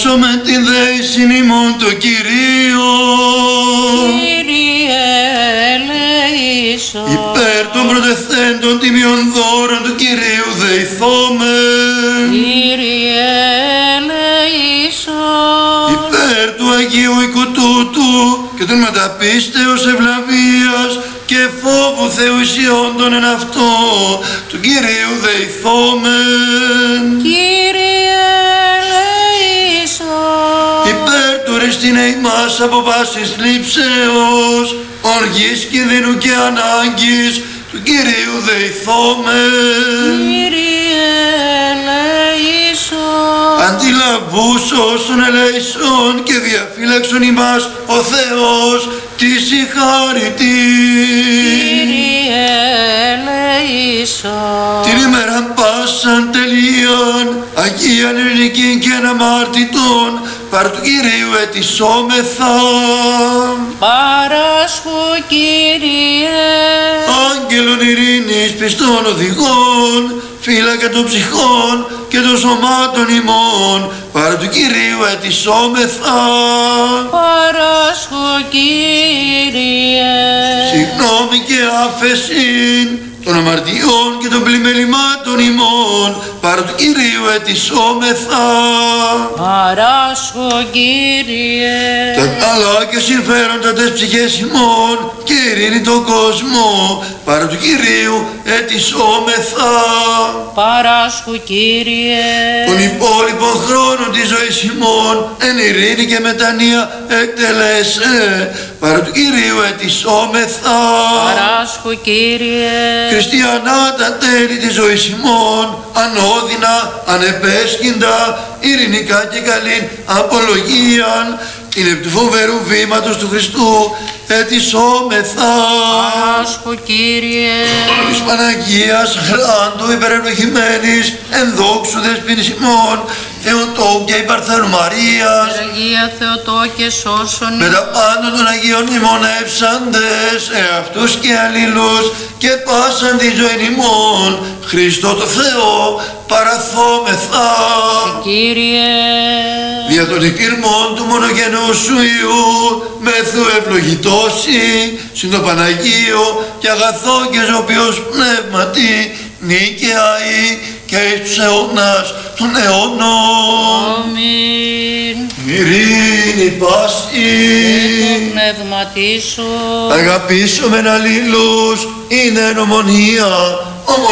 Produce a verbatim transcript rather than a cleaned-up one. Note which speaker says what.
Speaker 1: δόξομαι την δέησιν ημών το Κυρίο.
Speaker 2: Κύριε ελεήσον.
Speaker 1: Υπέρ των πρωτευθέντων τιμιών δώρων του Κυρίου δεηθόμεν.
Speaker 2: Κύριε ελεήσον.
Speaker 1: Υπέρ του Αγίου οίκου τούτου και των μεταπίστεως ευλαβίας και φόβου Θεού εισιόντων εν αυτό του Κυρίου δεηθόμεν.
Speaker 2: Κύριε ελεήσον.
Speaker 1: Υπέρ του ρεστίνε ημάς από πάσης θλίψεως, οργής κινδύνου και ανάγκης του Κυρίου δεηθόμεν.
Speaker 2: Κύριε ελεήσον.
Speaker 1: Αντιλαβούς όσων ελέησον και διαφύλαξον ημάς ο Θεός της η χάρητη.
Speaker 2: Κύριε ελεήσον.
Speaker 1: Την ημέραν πάσαν τελείαν, Αγίαν ειρηνικήν και αναμάρτητον, παρ' του Κυρίου ετισόμεθα.
Speaker 2: Παράσχου, Κύριε.
Speaker 1: Άγγελον ειρήνης πιστών οδηγών, φύλακα των ψυχών και των σωμάτων ημών, παρ' του Κυρίου ετισόμεθα.
Speaker 2: Παράσχου, Κύριε.
Speaker 1: Συγγνώμη και άφεσιν των αμαρτιών και των πλημελημάτων ημών, παρ' του Κυρίου ετισόμεθα.
Speaker 2: Παράσχου, Κύριε.
Speaker 1: Τα καλά και συμφέροντα τες ψυχές ημών και ειρήνη τον κόσμο, παρ' του Κυρίου ετισόμεθα.
Speaker 2: Παράσχου, Κύριε.
Speaker 1: Τον υπόλοιπο χρόνο της ζωής ημών εν ειρήνη και μετανία εκτελέσε, παρ' του Κυρίου ετισόμεθα.
Speaker 2: Παράσχου, Κύριε.
Speaker 1: Χριστιανά τα τέλη της ζωής ημών, ανώδυνα, ανεπέσχυντα, ειρηνικά και καλήν απολογίαν, την επί του φοβερού βήματος του Χριστού ετισόμεθα.
Speaker 2: Παράσχου, Κύριε.
Speaker 1: Της Παναγίας Χράντου υπερευλογημένης εν δόξου δεσποίνης ημών, Θεοτό και η Παρθένου Μαρίας,
Speaker 2: Αγία Θεοτό και σώσον.
Speaker 1: με τα πάντα των Αγίων μνημονεύσαντες εαυτούς και αλλήλους και πάσαν τη ζωή ημών, Χριστό το Θεό παραθόμεθα.
Speaker 2: Κύριε.
Speaker 1: Δια των εκκυρμών του μονογενού σου Υιού, μεθού ευλογητώσει, συν το Παναγίο και αγαθό και ζωοποιός πνεύματι, νίκαιαη και εις τους αιώνας των αιώνων.
Speaker 2: Αμήν.
Speaker 1: Ειρήνη πάση.
Speaker 2: Το πνεύματί σου.
Speaker 1: Αγαπήσουμε αλλήλους, είναι εν ομονία, ομολογία.